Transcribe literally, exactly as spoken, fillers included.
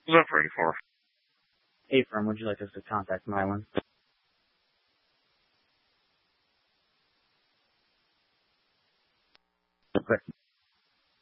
What's up for eighty-four? Hey, firm, would you like us to contact Mylan? Quick.